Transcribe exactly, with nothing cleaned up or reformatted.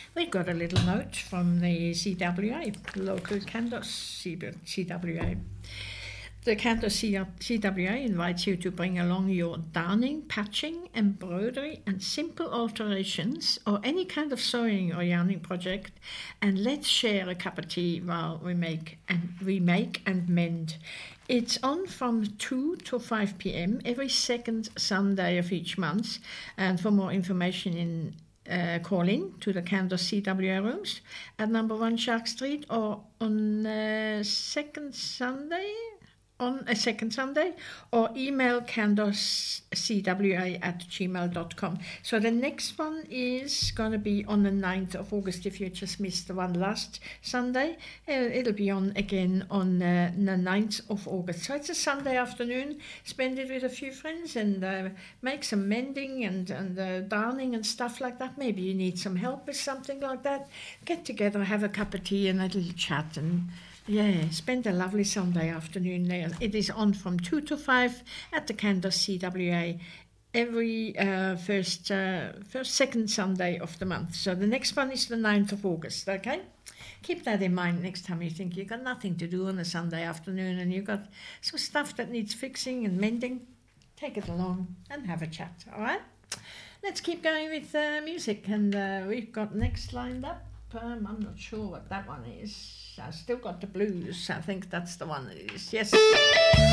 we've got a little note from the C W A, local Kandos C W A. The Kandos C W A invites you to bring along your darning, patching, embroidery, and simple alterations, or any kind of sewing or yarning project, and let's share a cup of tea while we make and remake and mend. It's on from two to five p.m. every second Sunday of each month, and for more information in Uh, call in to the Kandos C W A rooms at number one Shark Street, or on uh, second Sunday, on a second Sunday, or email kandoscwa at gmail dot com. So the next one is going to be on the ninth of August. If you just missed the one last Sunday, uh, it'll be on again on uh, the ninth of August. So it's a Sunday afternoon. Spend it with a few friends and uh, make some mending and, and uh, darning and stuff like that. Maybe you need some help with something like that. Get together, have a cup of tea and a little chat, and yeah, spend a lovely Sunday afternoon there. It is on from two to five at the Kandos C W A every uh, first, uh, first, second Sunday of the month. So the next one is the ninth of August, okay? Keep that in mind next time you think you've got nothing to do on a Sunday afternoon and you've got some stuff that needs fixing and mending. Take it along and have a chat, all right? Let's keep going with uh, music, and uh, we've got next lined up. Um, I'm not sure what that one is. I've still got the blues. I think that's the one it is. Yes.